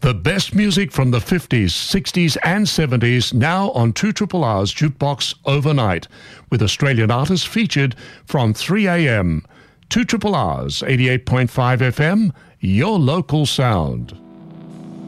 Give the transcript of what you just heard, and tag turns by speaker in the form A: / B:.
A: The best music from the 50s, 60s and 70s now on 2RRR's Jukebox Overnight, with Australian artists featured from 3 a.m. 2RRR's 88.5 FM, your local sound.